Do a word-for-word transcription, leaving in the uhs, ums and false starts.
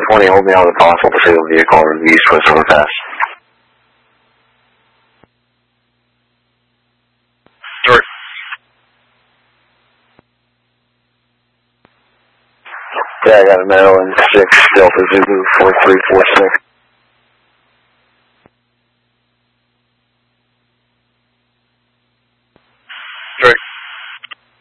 twenty, hold me on the possible pursuit vehicle in the East Twist overpass. Stewart. Yeah, I got a Maryland six, Delta Zulu four three four six.